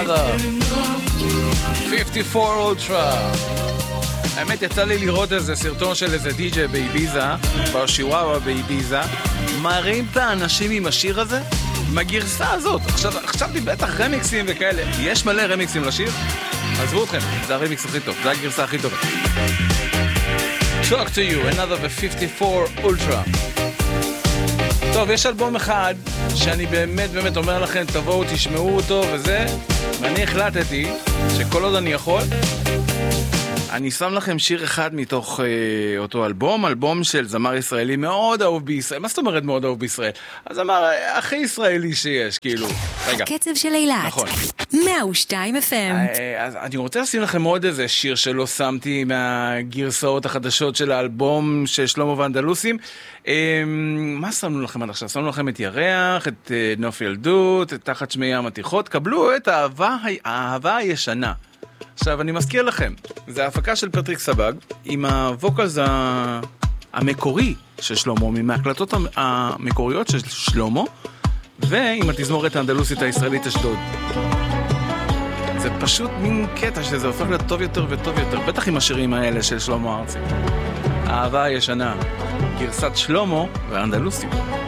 another 54 Ultra. האמת, יצא לי לראות איזה סרטון של איזה די-ג'יי באיביזה, בשיוואווה באיביזה, מראים את האנשים עם השיר הזה, עם הגרסה הזאת. עכשיו בטח רמיקסים וכאלה. יש מלא רמיקסים לשיר? עזבו אתכם, זה הרמיקס הכי טוב, זה הגרסה הכי טובה. Talk to you, another 54 Ultra. טוב, יש אלבום אחד שאני באמת אומר לכם, תבואו, תשמעו אותו וזה, ואני החלטתי שכל עוד אני יכול, אני שם לכם שיר אחד מתוך אותו אלבום של זמר ישראלי מאוד אהוב בישראל. מה זאת אומרת מאוד אהוב בישראל? אז זמר הכי ישראלי שיש, כאילו. רגע. הקצב של אילת. נכון. 102 FM. אז אני רוצה לשים לכם עוד איזה שיר שלא שמתי מהגרסאות החדשות של האלבום של שלמה ואנדלוסים. מה שמנו לכם עד עכשיו? שמנו לכם את ירח, את נוף ילדות, את תחת שמי ים מתיחות. קבלו את האהבה הישנה. עכשיו, אני מזכיר לכם, זה ההפקה של פטריק סבג, עם הווקלס המקורי של שלמה, מההקלטות המקוריות של שלמה, ועם התזמורת האנדלוסית הישראלית אשדוד. זה פשוט מין קטע שזה הופך להיות טוב יותר וטוב יותר, בטח עם השירים האלה של שלמה ארצי. האהבה הישנה, גרסת שלמה ואנדלוסים.